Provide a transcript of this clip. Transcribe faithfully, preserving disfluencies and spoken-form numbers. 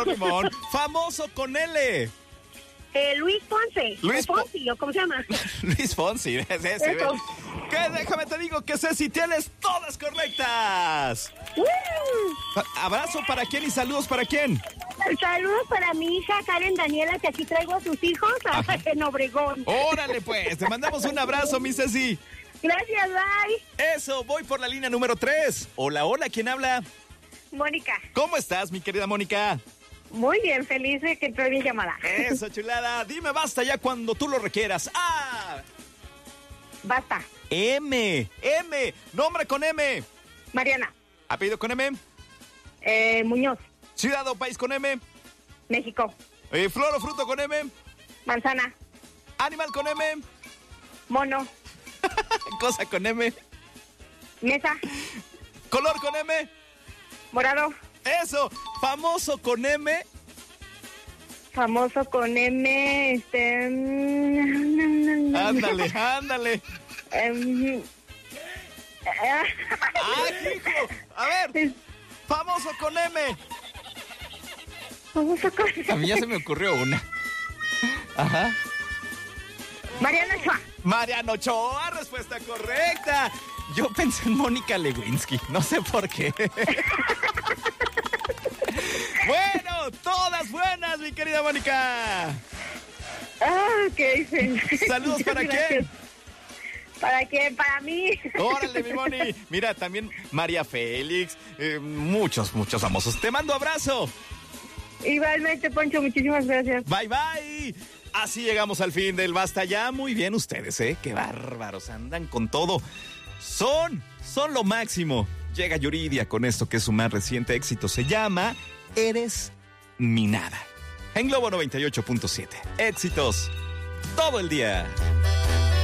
Limón. Famoso con L. Eh, Luis Fonsi. Luis o Fonsi, ¿o cómo se llama? Luis Fonsi, es ese. Eso. Que déjame te digo que Ceci tienes todas correctas. ¡Woo! Abrazo para quién y saludos para quién. Saludos para mi hija Karen Daniela, que aquí traigo a sus hijos en Obregón. Órale pues, te mandamos un abrazo, mi Ceci. Gracias, bye. Eso, voy por la línea número tres. Hola, hola, ¿quién habla? Mónica. ¿Cómo estás, mi querida Mónica? Muy bien, feliz de que entró mi llamada. Eso, chulada. Dime basta ya cuando tú lo requieras. ¡Ah! Basta. M, M, nombre con M. Mariana. Apellido con M. Eh, Muñoz. Ciudad o país con M. México. Eh, flor o fruto con M. Manzana. Animal con M. Mono. Cosa con M. Mesa. Color con M. Morado. Eso, famoso con M. Famoso con M. Este. Ándale, ándale. Um, ¡Ah, hijo! A ver, famoso con M. Famoso con A mí ya se me ocurrió una. Ajá. Mariana Ochoa. Mariano Ochoa, respuesta correcta. Yo pensé en Mónica Lewinsky, no sé por qué. Bueno, todas buenas, mi querida Mónica. Ah, ¿qué dicen? Saludos para Gracias. quién. ¿Para quién? Para mí. Órale, mi Moni. Mira, también María Félix, eh, muchos, muchos famosos. Te mando abrazo. Igualmente, Poncho, muchísimas gracias. Bye, bye. Así llegamos al fin del Basta Ya. Muy bien ustedes, ¿eh? Qué bárbaros, andan con todo. Son, son lo máximo. Llega Yuridia con esto que es su más reciente éxito. Se llama Eres mi nada. En Globo noventa y ocho punto siete. Éxitos todo el día.